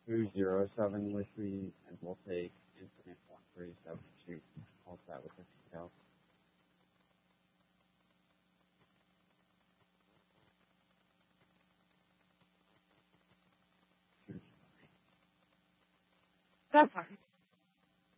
207 Wishley, and we'll take infinite 1372. All set with the details. That's fine.